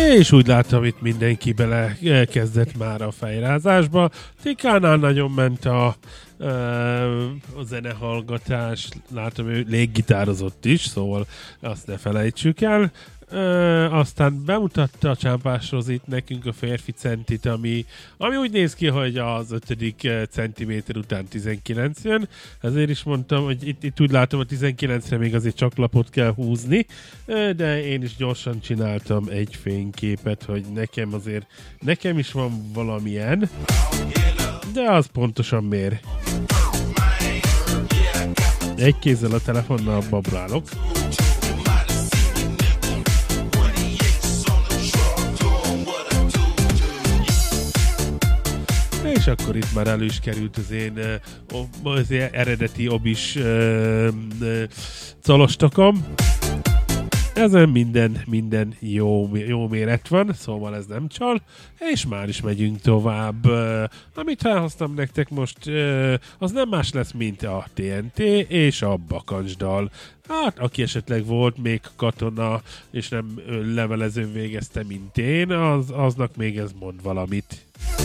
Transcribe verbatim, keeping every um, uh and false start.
És úgy látom, itt mindenki bele kezdett már a fejrázásba. Tikánál nagyon ment a, a zenehallgatás, látom, ő léggitározott is, szóval azt ne felejtsük el. Ö, aztán bemutatta a Csámpás Rozit nekünk a férfi centit, ami, ami úgy néz ki, hogy az ötödik centiméter után tizenkilenc jön. Ezért is mondtam, hogy itt, itt úgy látom, a tizenkilencre még azért csak lapot kell húzni, de én is gyorsan csináltam egy fényképet, hogy nekem azért, nekem is van valamilyen, de az pontosan miért. Egy kézzel a telefonnal babrálok. És akkor itt már elő is került az én uh, az eredeti obis uh, uh, calostokom. Ezen minden, minden jó, jó méret van, szóval ez nem csal, és már is megyünk tovább. Uh, amit felhoztam nektek most, uh, az nem más lesz, mint a té en té és a bakancsdal. Hát, aki esetleg volt még katona, és nem levelezőn végezte, mint én, az, aznak még ez mond valamit.